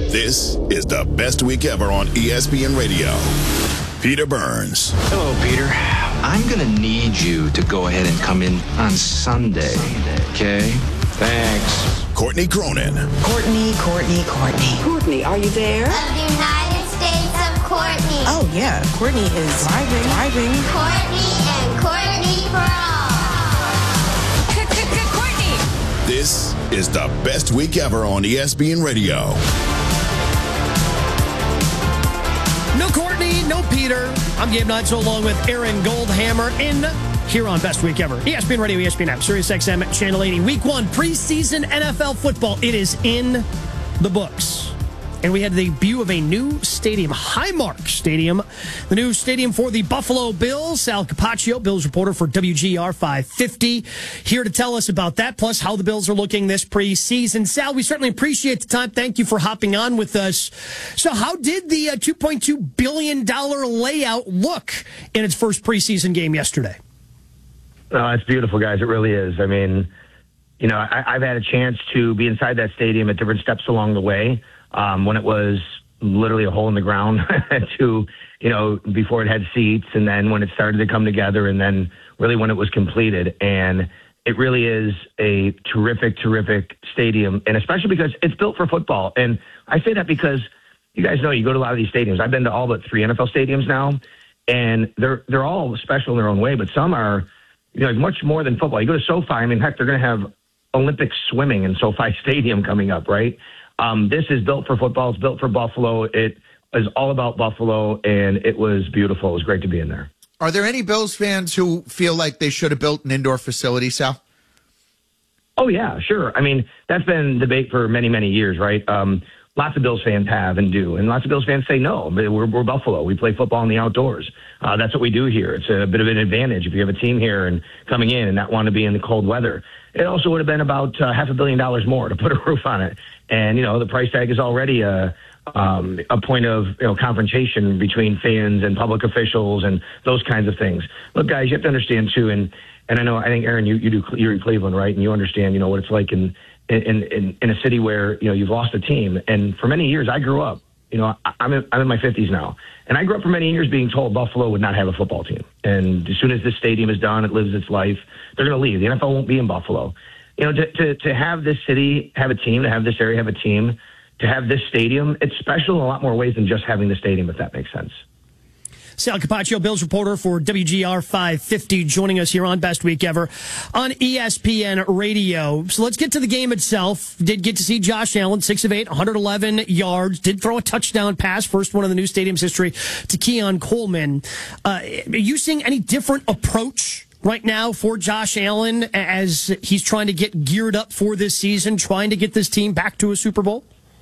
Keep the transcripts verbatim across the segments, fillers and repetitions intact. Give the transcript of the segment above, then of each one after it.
This is the best week ever on E S P N Radio. Peter Burns. Hello, Peter. I'm going to need you to go ahead and come in on Sunday, okay? Thanks. Courtney Cronin. Courtney, Courtney, Courtney. Courtney, are you there? Of the United States of Courtney. Oh, yeah. Courtney is driving. Driving. Courtney and Courtney for all. Courtney. This is the best week ever on E S P N Radio. No Courtney, no Peter. I'm Gabe Nightso along with Aaron Goldhammer in here on Best Week Ever. E S P N Radio, E S P N app, Sirius X M, Channel eighty. Week one, preseason N F L football. It is in the books. And we had the debut of a new stadium, Highmark Stadium, the new stadium for the Buffalo Bills. Sal Capaccio, Bills reporter for W G R five fifty, here to tell us about that, plus how the Bills are looking this preseason. Sal, we certainly appreciate the time. Thank you for hopping on with us. So how did the uh, two point two billion dollars layout look in its first preseason game yesterday? Oh, it's beautiful, guys. It really is. I mean, you know, I, I've had a chance to be inside that stadium at different steps along the way. Um, when it was literally a hole in the ground to, you know, before it had seats, and then when it started to come together, and then really when it was completed. And it really is a terrific, terrific stadium, and especially because it's built for football. And I say that because you guys know you go to a lot of these stadiums. I've been to all but three N F L stadiums now, and they're they're all special in their own way, but some are, you know, much more than football. You go to SoFi, I mean, heck, they're going to have Olympic swimming in SoFi Stadium coming up, right? Um, this is built for football. It's built for Buffalo. It is all about Buffalo, and it was beautiful. It was great to be in there. Are there any Bills fans who feel like they should have built an indoor facility, Sal? Oh, yeah, sure. I mean, that's been debate for many, many years, right? Um, lots of Bills fans have and do, and lots of Bills fans say no. We're, we're Buffalo. We play football in the outdoors. Uh, that's what we do here. It's a bit of an advantage if you have a team here and coming in and not want to be in the cold weather. It also would have been about uh, half a billion dollars more to put a roof on it. And, you know, the price tag is already a, um, a point of, you know, confrontation between fans and public officials and those kinds of things. Look, guys, you have to understand, too, and, and I know, I think, Aaron, you, you do, you're in Cleveland, right? And you understand, you know, what it's like in, in, in, in a city where, you know, you've lost a team. And for many years, I grew up, you know, I'm in, I'm in my fifties now. And I grew up for many years being told Buffalo would not have a football team. And as soon as this stadium is done, it lives its life, they're going to leave. The N F L won't be in Buffalo. You know, to, to, to have this city have a team, to have this area have a team, to have this stadium, it's special in a lot more ways than just having the stadium, if that makes sense. Sal Capaccio, Bills reporter for W G R five fifty, joining us here on Best Week Ever on E S P N Radio. So let's get to the game itself. Did get to see Josh Allen, six of eight, one hundred eleven yards. Did throw a touchdown pass, first one in the new stadium's history, to Keon Coleman. Uh, are you seeing any different approach right now for Josh Allen as he's trying to get geared up for this season, trying to get this team back to a Super Bowl?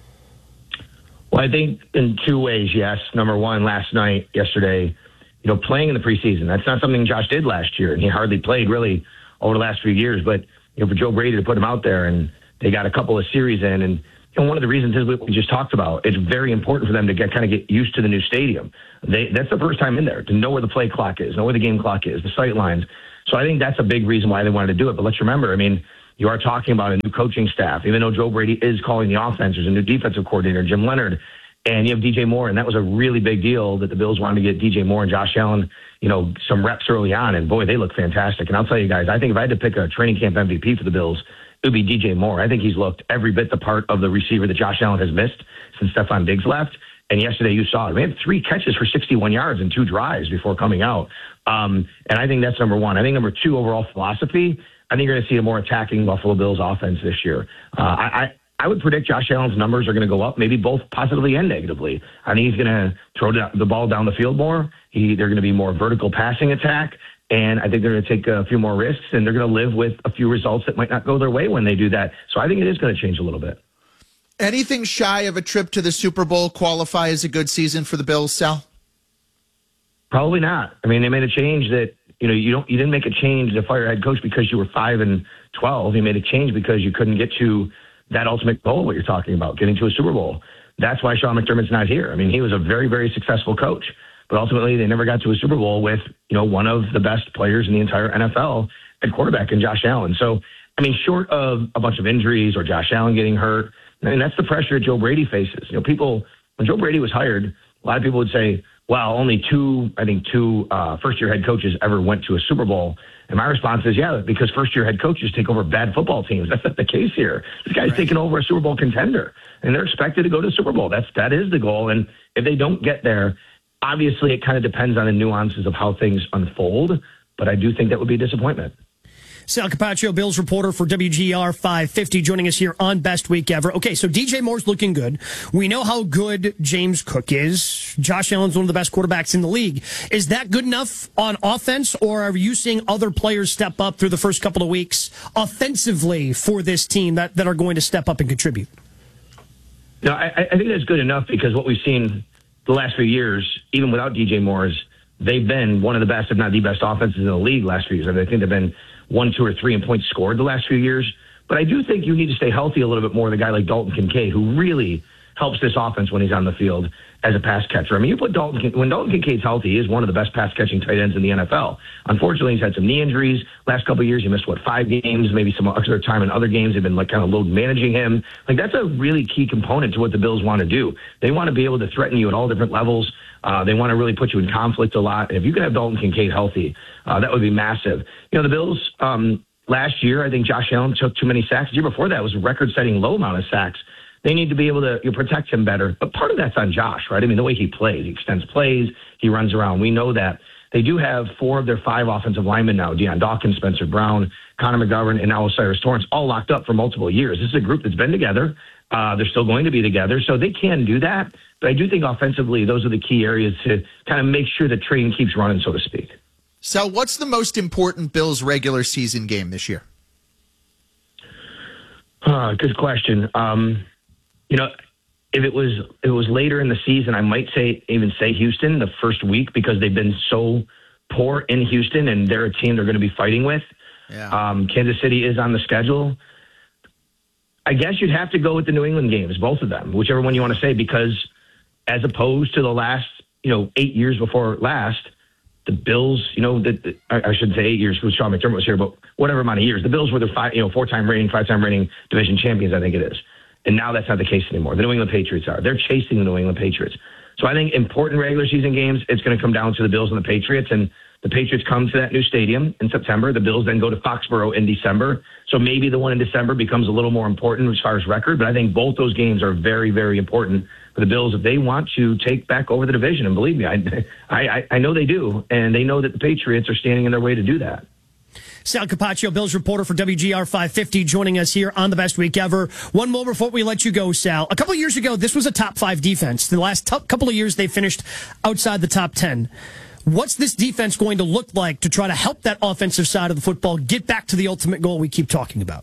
Well, I think in two ways, yes. Number one, last night, yesterday, you know, playing in the preseason. That's not something Josh did last year, and he hardly played really over the last few years. But, you know, for Joe Brady to put him out there, and they got a couple of series in, and you know, one of the reasons is what we just talked about. It's very important for them to get kind of get used to the new stadium. They That's the first time in there, to know where the play clock is, know where the game clock is, the sight lines. So I think that's a big reason why they wanted to do it. But let's remember, I mean, you are talking about a new coaching staff. Even though Joe Brady is calling the offense, there's a new defensive coordinator, Jim Leonard, and you have D J Moore, and that was a really big deal that the Bills wanted to get D J Moore and Josh Allen, you know, some reps early on, and boy, they look fantastic. And I'll tell you guys, I think if I had to pick a training camp M V P for the Bills, it would be D J Moore. I think he's looked every bit the part of the receiver that Josh Allen has missed since Stephon Diggs left. And yesterday you saw it. We had three catches for sixty-one yards and two drives before coming out. Um, and I think that's number one. I think number two, overall philosophy, I think you're going to see a more attacking Buffalo Bills offense this year. Uh, I, I, I would predict Josh Allen's numbers are going to go up, maybe both positively and negatively. I think he's going to throw the ball down the field more. He, they're going to be more vertical passing attack. And I think they're going to take a few more risks, and they're going to live with a few results that might not go their way when they do that. So I think it is going to change a little bit. Anything shy of a trip to the Super Bowl qualify as a good season for the Bills, Sal? Probably not. I mean, they made a change that, you know, you don't, you didn't make a change to fire head coach because you were five and twelve. You made a change because you couldn't get to that ultimate goal, what you're talking about, getting to a Super Bowl. That's why Sean McDermott's not here. I mean, he was a very, very successful coach, but ultimately they never got to a Super Bowl with, you know, one of the best players in the entire N F L at quarterback in Josh Allen. So, I mean, short of a bunch of injuries or Josh Allen getting hurt, And that's the pressure that Joe Brady faces. You know, people, when Joe Brady was hired, a lot of people would say, well, only two, I think two uh, first-year head coaches ever went to a Super Bowl. And my response is, yeah, because first-year head coaches take over bad football teams. That's not the case here. This guy's right. taking over a Super Bowl contender, and they're expected to go to the Super Bowl. That's, that is the goal. And if they don't get there, obviously it kind of depends on the nuances of how things unfold. But I do think that would be a disappointment. Sal Capaccio, Bills reporter for W G R five fifty, joining us here on Best Week Ever. Okay, so D J Moore's looking good. We know how good James Cook is. Josh Allen's one of the best quarterbacks in the league. Is that good enough on offense, or are you seeing other players step up through the first couple of weeks offensively for this team that, that are going to step up and contribute? No, I, I think that's good enough because what we've seen the last few years, even without D J Moore, is they've been one of the best, if not the best offenses in the league last few years. I, mean, I think they've been one, two, or three in points scored the last few years. But I do think you need to stay healthy a little bit more with a guy like Dalton Kincaid, who really helps this offense when he's on the field as a pass catcher. I mean, you put Dalton, when Dalton Kincaid's healthy, he is one of the best pass catching tight ends in the N F L. Unfortunately, he's had some knee injuries. Last couple of years, he missed, what, five games, maybe some extra time in other games. They've been like kind of load managing him. Like, that's a really key component to what the Bills want to do. They want to be able to threaten you at all different levels. Uh, they want to really put you in conflict a lot. And if you can have Dalton Kincaid healthy, uh, that would be massive. You know, the Bills, um, last year, I think Josh Allen took too many sacks. The year before that was a record-setting low amount of sacks. They need to be able to you know, protect him better. But part of that's on Josh, right? I mean, the way he plays, he extends plays, he runs around. We know that. They do have four of their five offensive linemen now, Deion Dawkins, Spencer Brown, Connor McGovern, and now Osiris Torrance, all locked up for multiple years. This is a group that's been together. Uh, they're still going to be together, so they can do that. But I do think offensively, those are the key areas to kind of make sure the train keeps running, so to speak. So what's the most important Bills regular season game this year? Uh, good question. Um, you know, if it was if it was later in the season, I might say even say Houston the first week because they've been so poor in Houston and they're a team they're going to be fighting with. Yeah. Um, Kansas City is on the schedule. I guess you'd have to go with the New England games, both of them, whichever one you want to say, because as opposed to the last, you know, eight years before last, the Bills, you know, the, the, I, I shouldn't say eight years because Sean McDermott was here, but whatever amount of years, the Bills were the five, you know, four-time reigning, five-time reigning division champions, I think it is. And now that's not the case anymore. The New England Patriots are. They're chasing the New England Patriots. So I think important regular season games, it's going to come down to the Bills and the Patriots. And the Patriots come to that new stadium in September. The Bills then go to Foxborough in December. So maybe the one in December becomes a little more important as far as record. But I think both those games are very, very important for the Bills if they want to take back over the division. And believe me, I, I, I know they do. And they know that the Patriots are standing in their way to do that. Sal Capaccio, Bills reporter for W G R five fifty, joining us here on the Best Week Ever. One more before we let you go, Sal. A couple of years ago, this was a top five defense. The last t- couple of years, they finished outside the top ten. What's this defense going to look like to try to help that offensive side of the football get back to the ultimate goal we keep talking about?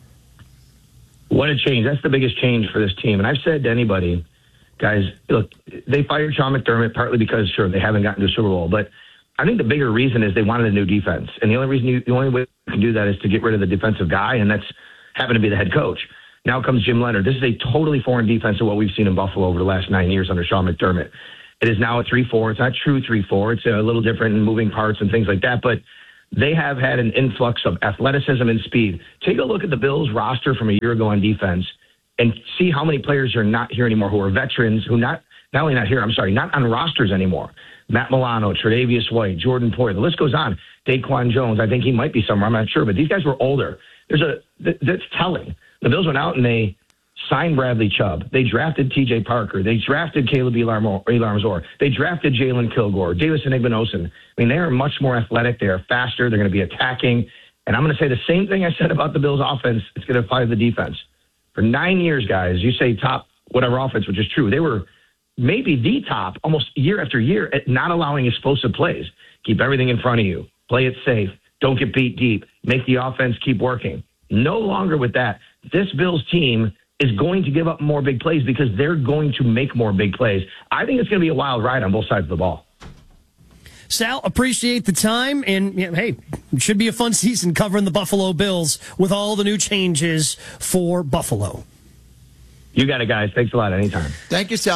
What a change. That's the biggest change for this team. And I've said to anybody, guys, look, they fired Sean McDermott partly because, sure, they haven't gotten to a Super Bowl, but I think the bigger reason is they wanted a new defense. And the only reason you, the only way you can do that is to get rid of the defensive guy, and that's happened to be the head coach. Now comes Jim Leonard. This is a totally foreign defense to what we've seen in Buffalo over the last nine years under Sean McDermott. It is now a three four. It's not true three four. It's a little different in moving parts and things like that, but they have had an influx of athleticism and speed. Take a look at the Bills roster from a year ago on defense and see how many players are not here anymore who are veterans, who not, not only not here, I'm sorry, not on rosters anymore. Matt Milano, Tre'Davious White, Jordan Poyer. The list goes on. Daquan Jones, I think he might be somewhere. I'm not sure, but these guys were older. There's a that's telling. The Bills went out and they signed Bradley Chubb. They drafted T J Parker. They drafted Caleb Elarmzor. They drafted Jalen Kilgore, Davison Igbinosun. I mean, they are much more athletic. They are faster. They're going to be attacking. And I'm going to say the same thing I said about the Bills' offense. It's going to apply to the defense. For nine years, guys, you say top whatever offense, which is true. They were maybe the top almost year after year at not allowing explosive plays. Keep everything in front of you. Play it safe. Don't get beat deep. Make the offense keep working. No longer with that. This Bills team is going to give up more big plays because they're going to make more big plays. I think it's going to be a wild ride on both sides of the ball. Sal, appreciate the time. And, you know, hey, it should be a fun season covering the Buffalo Bills with all the new changes for Buffalo. You got it, guys. Thanks a lot. Anytime. Thank you, Sal.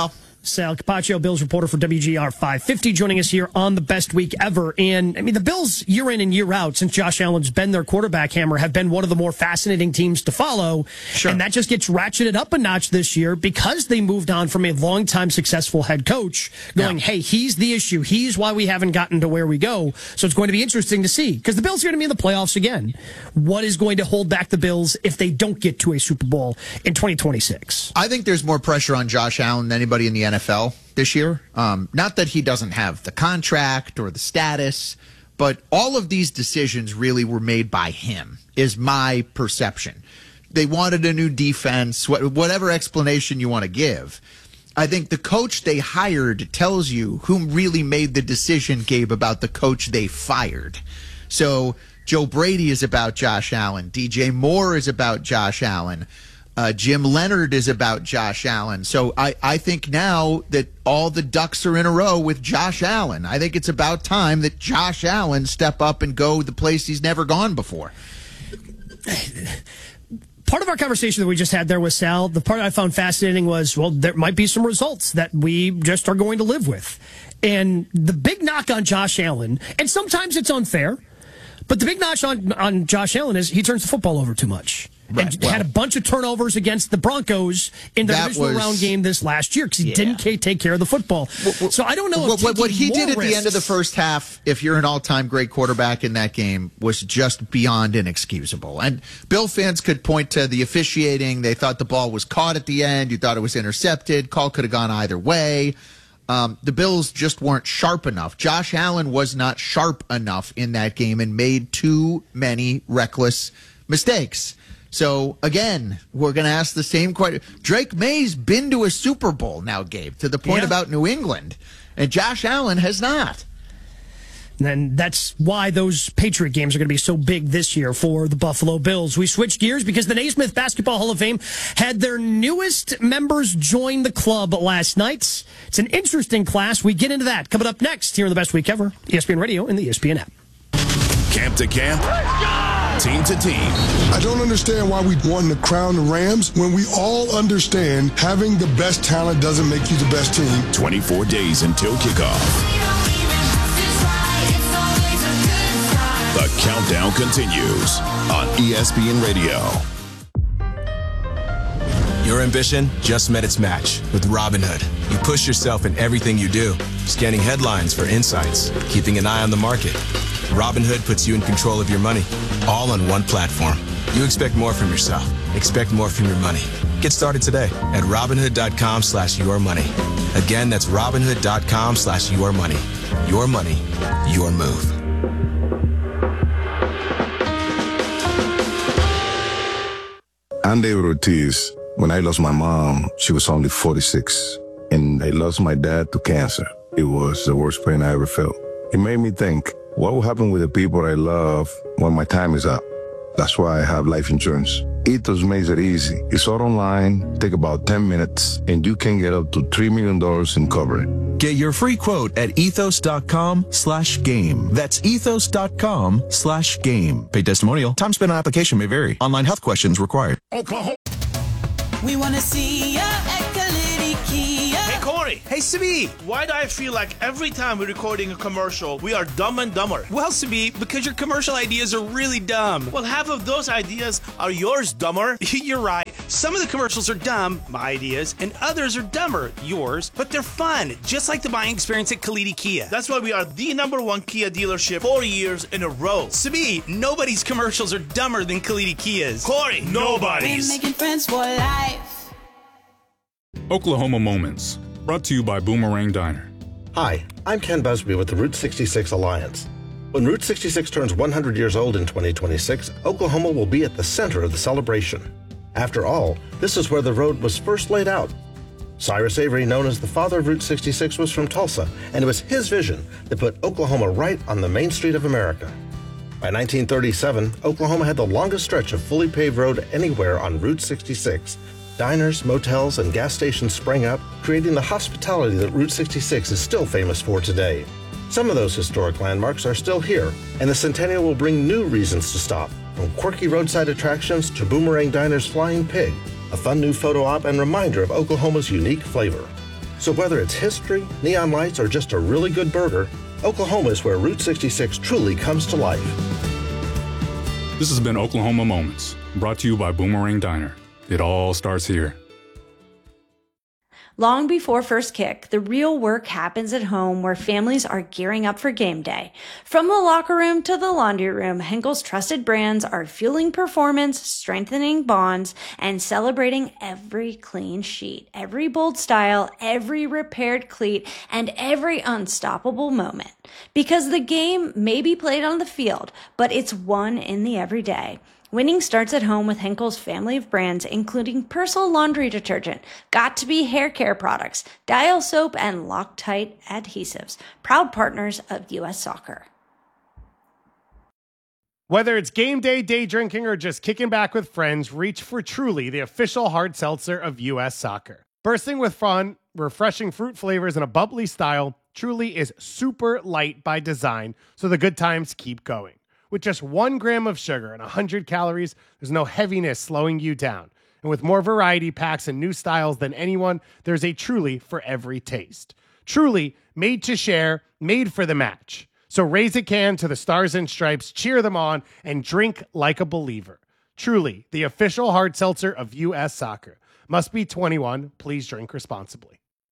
Sal Capaccio, Bills reporter for W G R five fifty, joining us here on the best week ever. And I mean, the Bills year in and year out, since Josh Allen's been their quarterback hammer, have been one of the more fascinating teams to follow. Sure. And that just gets ratcheted up a notch this year because they moved on from a longtime successful head coach going, yeah. hey, he's the issue. He's why we haven't gotten to where we go. So it's going to be interesting to see because the Bills are going to be in the playoffs again. What is going to hold back the Bills if they don't get to a Super Bowl in twenty twenty-six? I think there's more pressure on Josh Allen than anybody in the N F L this year. Um, not that he doesn't have the contract or the status, but all of these decisions really were made by him, is my perception. They wanted a new defense, whatever explanation you want to give. I think the coach they hired tells you who really made the decision, Gabe, about the coach they fired. So Joe Brady is about Josh Allen. D J Moore is about Josh Allen. Uh, Jim Leonard is about Josh Allen. So I, I think now that all the ducks are in a row with Josh Allen, I think it's about time that Josh Allen step up and go the place he's never gone before. Part of our conversation that we just had there with Sal, the part I found fascinating was, well, there might be some results that we just are going to live with. And the big knock on Josh Allen, and sometimes it's unfair, but the big knock on, on Josh Allen is he turns the football over too much. Right. And well, had a bunch of turnovers against the Broncos in the divisional was, round game this last year because he yeah. didn't take care of the football. Well, so I don't know. What, if what he did at risks, the end of the first half, if you're an all-time great quarterback in that game, was just beyond inexcusable. And Bill fans could point to the officiating. They thought the ball was caught at the end. You thought it was intercepted. Call could have gone either way. Um, the Bills just weren't sharp enough. Josh Allen was not sharp enough in that game and made too many reckless mistakes. So, again, we're going to ask the same question. Drake May's been to a Super Bowl now, Gabe, to the point yeah. about New England, and Josh Allen has not. And that's why those Patriot games are going to be so big this year for the Buffalo Bills. We switch gears because the Naismith Basketball Hall of Fame had their newest members join the club last night. It's an interesting class. We get into that coming up next here on the Best Week Ever, E S P N Radio and the E S P N app. Camp to camp, team to team. I don't understand why we won the crown the Rams when we all understand having the best talent doesn't make you the best team. twenty-four days until kickoff. The countdown continues on E S P N Radio. Your ambition just met its match with Robinhood. You push yourself in everything you do, scanning headlines for insights, keeping an eye on the market. Robinhood puts you in control of your money, all on one platform. You expect more from yourself. Expect more from your money. Get started today at Robinhood.com slash your money. Again, that's Robinhood.com slash your money. Your money, your move. I'm David Ortiz. When I lost my mom, she was only forty-six. And I lost my dad to cancer. It was the worst pain I ever felt. It made me think, what will happen with the people I love when my time is up? That's why I have life insurance. Ethos makes it easy. It's all online, take about ten minutes, and you can get up to three million dollars in coverage. Get your free quote at ethos.com slash game. That's ethos.com slash game. Paid testimonial. Time spent on application may vary. Online health questions required. Oklahoma. We want to see ya at Kalidi Kia. Hey, Corey. Hey, Sabi. Why do I feel like every time we're recording a commercial, we are dumb and dumber? Well, Sabi, because your commercial ideas are really dumb. Well, half of those ideas are yours, dumber. You're right. Some of the commercials are dumb, my ideas, and others are dumber, yours, but they're fun, just like the buying experience at Kalidi Kia. That's why we are the number one Kia dealership four years in a row. Sabi, nobody's commercials are dumber than Kalidi Kia's. Corey, nobody's. We're making friends for life. Oklahoma Moments, brought to you by Boomerang Diner. Hi, I'm Ken Busby with the Route sixty-six Alliance. When Route sixty-six turns one hundred years old in twenty twenty-six, Oklahoma will be at the center of the celebration. After all, this is where the road was first laid out. Cyrus Avery, known as the father of Route sixty-six, was from Tulsa, and it was his vision that put Oklahoma right on the main street of America. By nineteen thirty-seven, Oklahoma had the longest stretch of fully paved road anywhere on Route sixty-six. Diners, motels, and gas stations sprang up, creating the hospitality that Route sixty-six is still famous for today. Some of those historic landmarks are still here, and the Centennial will bring new reasons to stop, from quirky roadside attractions to Boomerang Diner's Flying Pig, a fun new photo op and reminder of Oklahoma's unique flavor. So whether it's history, neon lights, or just a really good burger, Oklahoma is where Route sixty-six truly comes to life. This has been Oklahoma Moments, brought to you by Boomerang Diner. It all starts here. Long before first kick, the real work happens at home where families are gearing up for game day. From the locker room to the laundry room, Henkel's trusted brands are fueling performance, strengthening bonds, and celebrating every clean sheet, every bold style, every repaired cleat, and every unstoppable moment. Because the game may be played on the field, but it's won in the everyday. Winning starts at home with Henkel's family of brands, including Persil laundry detergent, Got2b hair care products, Dial soap, and Loctite adhesives. Proud partners of U S Soccer. Whether it's game day, day drinking, or just kicking back with friends, reach for Truly, the official hard seltzer of U S Soccer. Bursting with fun, refreshing fruit flavors, and a bubbly style, Truly is super light by design, so the good times keep going. With just one gram of sugar and one hundred calories, there's no heaviness slowing you down. And with more variety packs and new styles than anyone, there's a Truly for every taste. Truly, made to share, made for the match. So raise a can to the Stars and Stripes, cheer them on, and drink like a believer. Truly, the official hard seltzer of U S Soccer. Must be twenty-one. Please drink responsibly.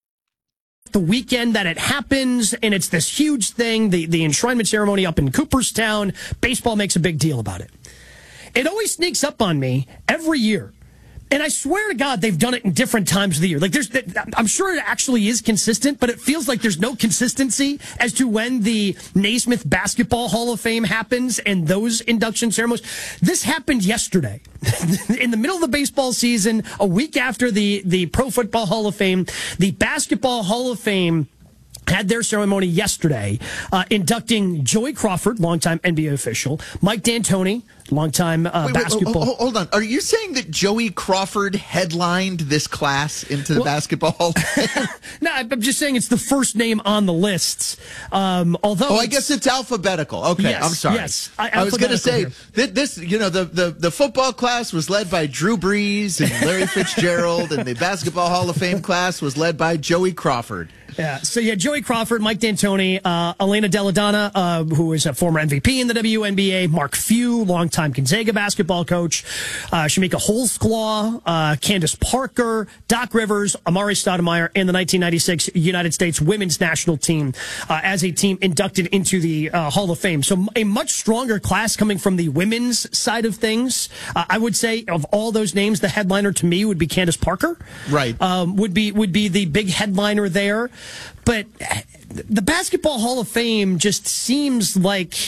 The weekend that it happens, and it's this huge thing, the, the enshrinement ceremony up in Cooperstown. Baseball makes a big deal about it. It always sneaks up on me every year. And I swear to God, they've done it in different times of the year. Like there's, I'm sure it actually is consistent, but it feels like there's no consistency as to when the Naismith Basketball Hall of Fame happens and those induction ceremonies. This happened yesterday, in the middle of the baseball season, a week after the the Pro Football Hall of Fame. The Basketball Hall of Fame had their ceremony yesterday, uh, inducting Joey Crawford, longtime N B A official, Mike D'Antoni, longtime uh, wait, wait, basketball. Hold, hold on. Are you saying that Joey Crawford headlined this class into the well, Basketball Hall of Fame? No, I'm just saying it's the first name on the lists. Um, although, oh, I guess it's alphabetical. Okay, yes, I'm sorry. Yes, I, I was going to say that this, you know, the, the the football class was led by Drew Brees and Larry Fitzgerald, and the Basketball Hall of Fame class was led by Joey Crawford. Yeah, so yeah, Joey Crawford, Mike D'Antoni, uh, Elena Deladonna, uh, who is a former M V P in the W N B A, Mark Few, longtime Gonzaga basketball coach, uh, Shamika Holsclaw, uh, Candace Parker, Doc Rivers, Amari Stoudemire, and the nineteen ninety-six United States women's national team uh, as a team inducted into the uh, Hall of Fame. So a much stronger class coming from the women's side of things. Uh, I would say of all those names, the headliner to me would be Candace Parker. Right. Um, would be would be the big headliner there. But the Basketball Hall of Fame just seems like,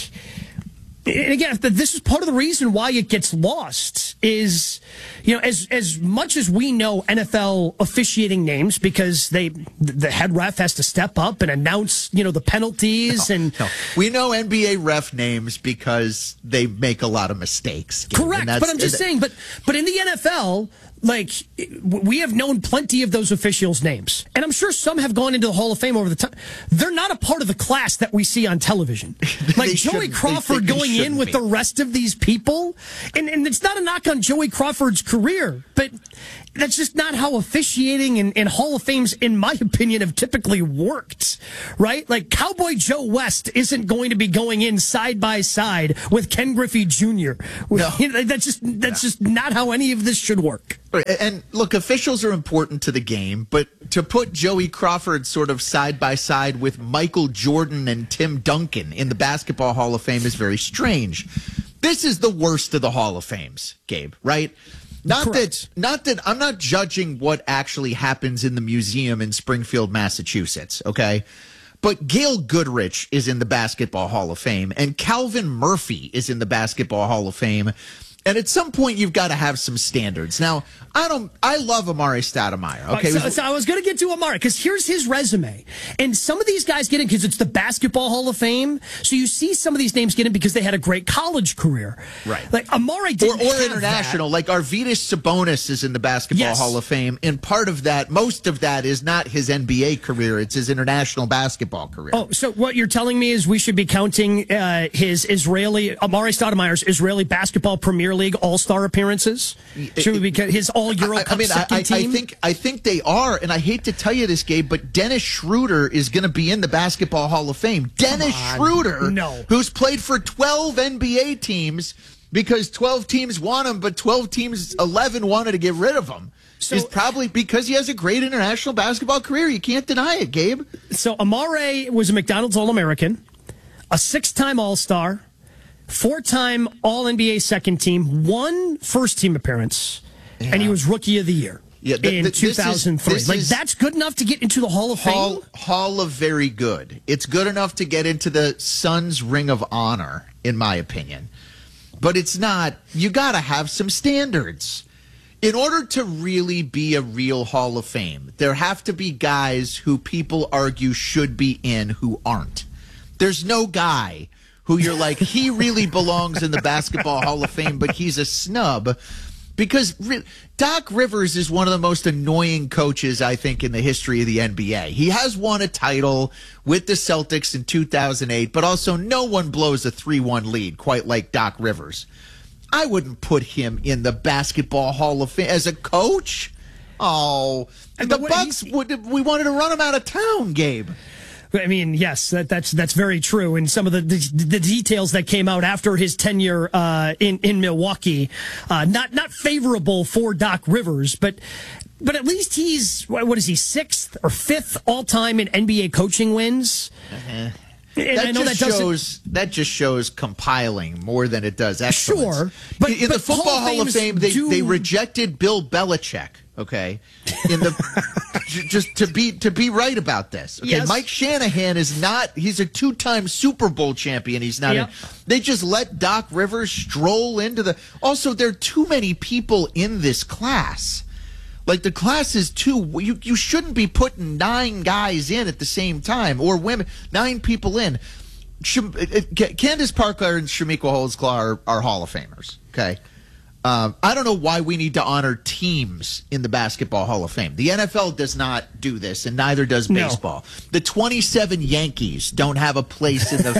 and again, this is part of the reason why it gets lost is, you know, as as much as we know N F L officiating names because they the head ref has to step up and announce, you know, the penalties. No, and no. We know N B A ref names because they make a lot of mistakes. Correct, but I'm just saying, but but in the N F L, like, we have known plenty of those officials' names. And I'm sure some have gone into the Hall of Fame over the time. They're not a part of the class that we see on television. Like Joey Crawford they, they going in with be. the rest of these people. And, and it's not a knock on Joey Crawford's career, but that's just not how officiating and, and Hall of Fames, in my opinion, have typically worked, right? Like Cowboy Joe West isn't going to be going in side by side with Ken Griffey Junior No. You know, that's just that's no. just not how any of this should work. And look, officials are important to the game, but to put Joey Crawford sort of side by side with Michael Jordan and Tim Duncan in the Basketball Hall of Fame is very strange. This is the worst of the Hall of Fames, Gabe, right? Not Correct. that, not that I'm not judging what actually happens in the museum in Springfield, Massachusetts, okay? But Gail Goodrich is in the Basketball Hall of Fame, and Calvin Murphy is in the Basketball Hall of Fame. And at some point, you've got to have some standards. Now, I don't. I love Amari Stoudemire. Okay, right, so, so I was going to get to Amari because here's his resume, and some of these guys get in because it's the Basketball Hall of Fame. So you see some of these names get in because they had a great college career, right? Like Amari didn't or, or have international. That. Like Arvydas Sabonis is in the Basketball yes. Hall of Fame, and part of that, most of that, is not his N B A career; it's his international basketball career. Oh, so what you're telling me is we should be counting uh, his Israeli Amari Stoudemire's Israeli Basketball Premier Premier League All-Star appearances? Should we be his All-Euro I, Cup I mean, second I, I, team? I think I think they are, and I hate to tell you this, Gabe, but Dennis Schroeder is going to be in the Basketball Hall of Fame. Dennis Schroeder, no. who's played for twelve N B A teams because twelve teams want him, but twelve teams, eleven wanted to get rid of him. So, is probably because he has a great international basketball career. You can't deny it, Gabe. So Amare was a McDonald's All-American, a six-time All-Star, four-time All-N B A second team, one first-team appearance, yeah. and he was Rookie of the Year yeah, th- in th- two thousand three. Is, like, is that's good enough to get into the Hall of Hall, Fame? Hall of Very Good. It's good enough to get into the Suns Ring of Honor, in my opinion. But it's not. You got to have some standards. In order to really be a real Hall of Fame, there have to be guys who people argue should be in who aren't. There's no guy who you're like, he really belongs in the Basketball Hall of Fame, but he's a snub. Because re- Doc Rivers is one of the most annoying coaches, I think, in the history of the N B A. He has won a title with the Celtics in two thousand eight, but also no one blows a three one lead quite like Doc Rivers. I wouldn't put him in the Basketball Hall of Fame as a coach. Oh, and the Bucks would we wanted to run him out of town, Gabe. I mean, yes, that, that's that's very true. And some of the, the the details that came out after his tenure uh, in in Milwaukee, uh, not not favorable for Doc Rivers, but but at least he's what is he sixth or fifth all time in N B A coaching wins. Uh-huh. And that I know just that shows that just shows compiling more than it does excellence. Sure, but in but the Football Hall of Fame, they, do... they rejected Bill Belichick. Okay, in the just to be to be right about this. Okay, yes. Mike Shanahan is not. He's a two-time Super Bowl champion. He's not. Yep. A, they just let Doc Rivers stroll into the. Also, there are too many people in this class. Like, the class is too, you, you shouldn't be putting nine guys in at the same time, or women, nine people in. Sh- Candace Parker and Shamika Holdsclaw are, are Hall of Famers, okay? Um, I don't know why we need to honor teams in the Basketball Hall of Fame. The N F L does not do this, and neither does baseball. No. The twenty-seven Yankees don't have a place in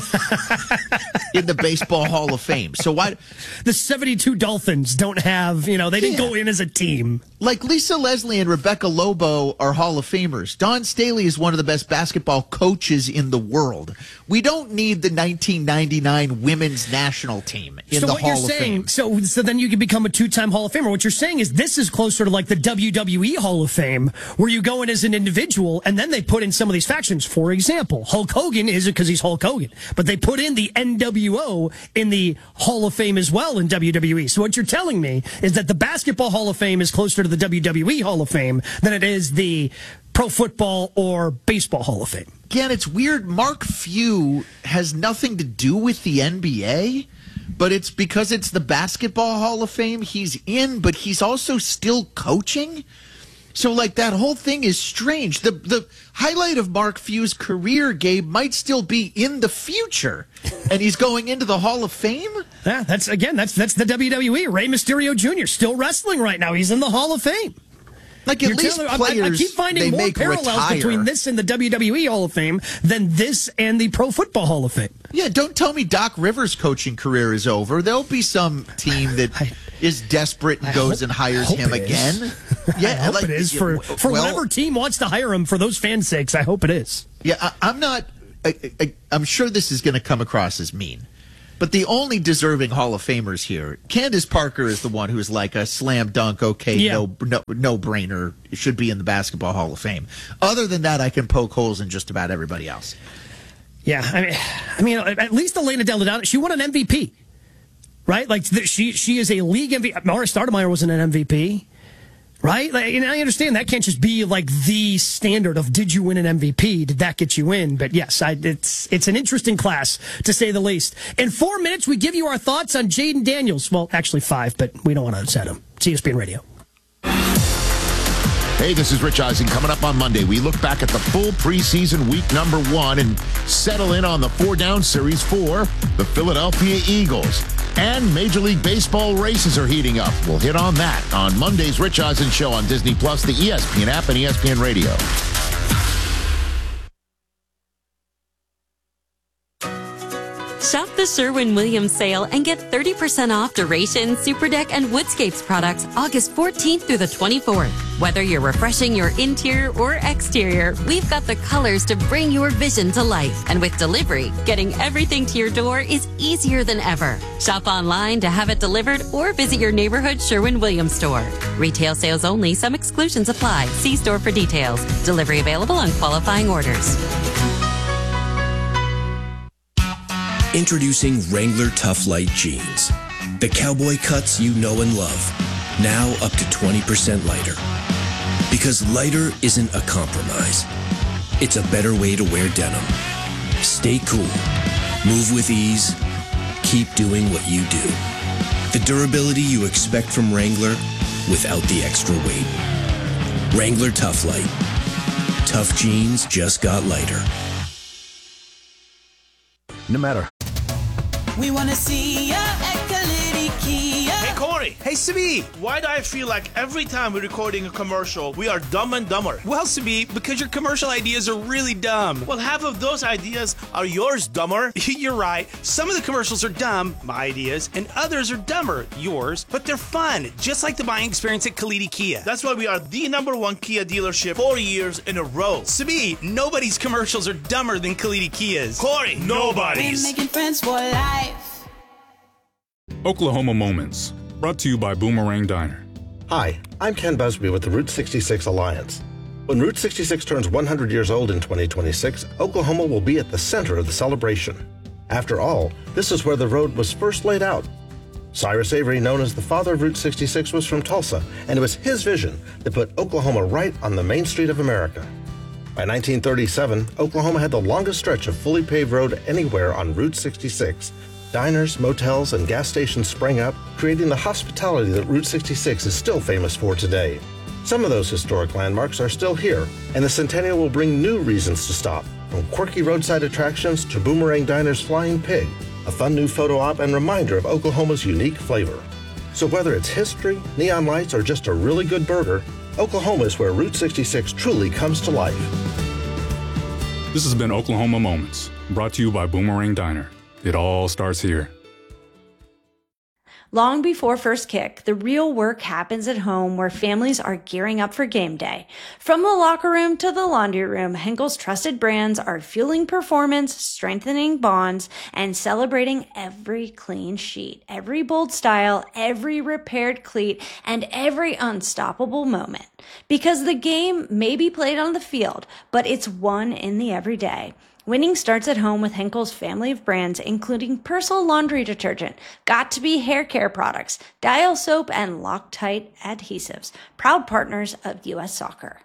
the in the Baseball Hall of Fame. So why the seventy-two Dolphins don't have? You know, they didn't yeah. go in as a team. Like Lisa Leslie and Rebecca Lobo are Hall of Famers. Don Staley is one of the best basketball coaches in the world. We don't need the nineteen ninety-nine women's national team in so the what Hall you're of saying, Fame. So, so then you can become a two-time Hall of Famer. What you're saying is this is closer to like the W W E Hall of Fame, where you go in as an individual, and then they put in some of these factions. For example, Hulk Hogan is it because he's Hulk Hogan, but they put in the N W O in the Hall of Fame as well in W W E. So what you're telling me is that the Basketball Hall of Fame is closer to the W W E Hall of Fame than it is the Pro Football or Baseball Hall of Fame. Again, it's weird. Mark Few has nothing to do with the N B A, but it's because it's the Basketball Hall of Fame. He's in, but he's also still coaching. So, like, that whole thing is strange. The the highlight of Mark Few's career, Gabe, might still be in the future, and he's going into the Hall of Fame? Yeah, that's, again, that's that's the W W E. Rey Mysterio Junior still wrestling right now. He's in the Hall of Fame. Like, at You're least telling, players, I, I keep finding more parallels retire. between this and the W W E Hall of Fame than this and the Pro Football Hall of Fame. Yeah, don't tell me Doc Rivers' coaching career is over. There'll be some team that I, is desperate and I goes hope, and hires him again. Yeah, I hope like, it is for for well, whatever team wants to hire him for those fans' sakes. I hope it is. Yeah, I, I'm not. I, I, I'm sure this is going to come across as mean. But the only deserving Hall of Famers here, Candace Parker is the one who's like a slam dunk, okay, yeah. no, no no brainer, should be in the Basketball Hall of Fame. Other than that, I can poke holes in just about everybody else. Yeah, I mean, I mean, at least Elena Delle Donne, she won an M V P, right? Like she she is a league M V P. Mara Stoudemire wasn't an M V P. Right? Like, and I understand that can't just be like the standard of did you win an M V P? Did that get you in? But yes, I, it's it's an interesting class, to say the least. In four minutes, we give you our thoughts on Jaden Daniels. Well, actually five, but we don't want to upset him. It's E S P N Radio. Hey, this is Rich Eisen. Coming up on Monday, we look back at the full preseason week number one and settle in on the four-down series for the Philadelphia Eagles. And Major League Baseball races are heating up. We'll hit on that on Monday's Rich Eisen Show on Disney Plus, the E S P N app, and E S P N Radio. Shop the Sherwin-Williams sale and get thirty percent off Duration, Superdeck, and Woodscapes products August fourteenth through the twenty-fourth. Whether you're refreshing your interior or exterior, we've got the colors to bring your vision to life. And with delivery, getting everything to your door is easier than ever. Shop online to have it delivered or visit your neighborhood Sherwin-Williams store. Retail sales only. Some exclusions apply. See store for details. Delivery available on qualifying orders. Introducing Wrangler Tough Light Jeans. The cowboy cuts you know and love. Now up to twenty percent lighter. Because lighter isn't a compromise. It's a better way to wear denim. Stay cool. Move with ease. Keep doing what you do. The durability you expect from Wrangler without the extra weight. Wrangler Tough Light. Tough jeans just got lighter. No matter. We want to see ya at Kalidi Kia. Hey, Corey. Hey, Sabi. Why do I feel like every time we're recording a commercial, we are dumb and dumber? Well, Sabi, because your commercial ideas are really dumb. Well, half of those ideas are yours, dumber. You're right. Some of the commercials are dumb, my ideas, and others are dumber, yours, but they're fun, just like the buying experience at Kalidi Kia. That's why we are the number one Kia dealership four years in a row. Sabi, nobody's commercials are dumber than Kalidi Kia's. Corey, nobody's. We're making friends for life. Oklahoma Moments, brought to you by Boomerang Diner. Hi, I'm Ken Busby with the Route sixty-six Alliance. When Route sixty-six turns one hundred years old in twenty twenty-six, Oklahoma will be at the center of the celebration. After all, this is where the road was first laid out. Cyrus Avery, known as the father of Route sixty-six, was from Tulsa, and it was his vision that put Oklahoma right on the main street of America. By nineteen thirty-seven, Oklahoma had the longest stretch of fully paved road anywhere on Route sixty-six. Diners, motels, and gas stations sprang up, creating the hospitality that Route sixty-six is still famous for today. Some of those historic landmarks are still here, and the Centennial will bring new reasons to stop, from quirky roadside attractions to Boomerang Diner's Flying Pig, a fun new photo op and reminder of Oklahoma's unique flavor. So whether it's history, neon lights, or just a really good burger, Oklahoma is where Route sixty-six truly comes to life. This has been Oklahoma Moments, brought to you by Boomerang Diner. It all starts here. Long before first kick, the real work happens at home where families are gearing up for game day. From the locker room to the laundry room, Henkel's trusted brands are fueling performance, strengthening bonds, and celebrating every clean sheet, every bold style, every repaired cleat, and every unstoppable moment. Because the game may be played on the field, but it's won in the everyday. Winning starts at home with Henkel's family of brands, including Persil laundry detergent, Got2b hair care products, Dial soap, and Loctite adhesives, proud partners of U S Soccer.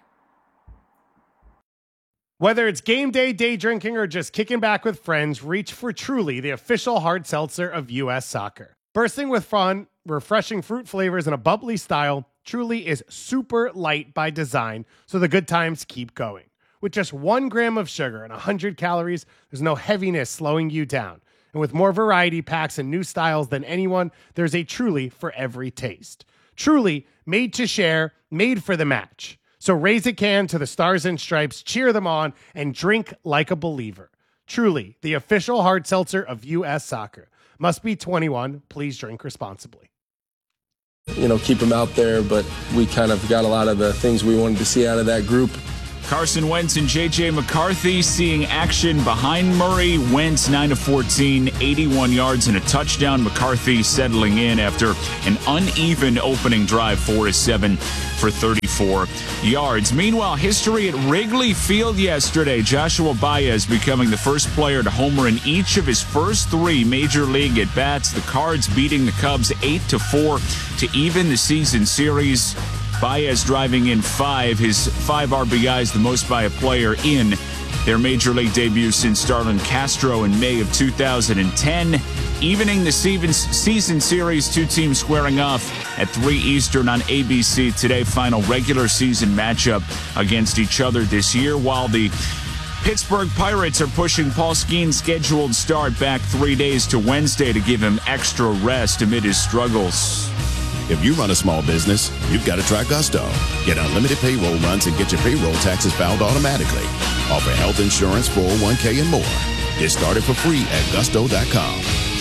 Whether it's game day, day drinking, or just kicking back with friends, reach for Truly, the official hard seltzer of U S Soccer. Bursting with fun, refreshing fruit flavors, and a bubbly style, Truly is super light by design, so the good times keep going. With just one gram of sugar and one hundred calories, there's no heaviness slowing you down. And with more variety packs and new styles than anyone, there's a Truly for every taste. Truly, made to share, made for the match. So raise a can to the Stars and Stripes, cheer them on, and drink like a believer. Truly, the official hard seltzer of U S Soccer. Must be twenty-one. Please drink responsibly. You know, keep them out there, but we kind of got a lot of the things we wanted to see out of that group. Carson Wentz and J J McCarthy seeing action behind Murray. Wentz nine of fourteen, eighty-one yards and a touchdown. McCarthy settling in after an uneven opening drive, four of seven for thirty-four yards. Meanwhile, history at Wrigley Field yesterday. Joshua Baez becoming the first player to homer in each of his first three major league at-bats. The Cards beating the Cubs eight to four to even the season series. Baez driving in five, his five R B Is, the most by a player in their major league debut since Starlin Castro in May of two thousand ten. Evening the season series, two teams squaring off at three Eastern on A B C today. Final regular season matchup against each other this year, while the Pittsburgh Pirates are pushing Paul Skeens' scheduled start back three days to Wednesday to give him extra rest amid his struggles. If you run a small business, you've got to try Gusto. Get unlimited payroll runs and get your payroll taxes filed automatically. Offer health insurance, four oh one k, and more. Get started for free at gusto dot com.